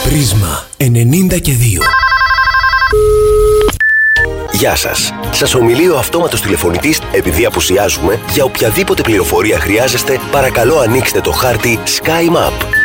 Πρίσμα 92. Γεια σας. Σας ομιλεί ο αυτόματος τηλεφωνητής επειδή απουσιάζουμε. Για οποιαδήποτε πληροφορία χρειάζεστε, παρακαλώ ανοίξτε το χάρτη Sky Map.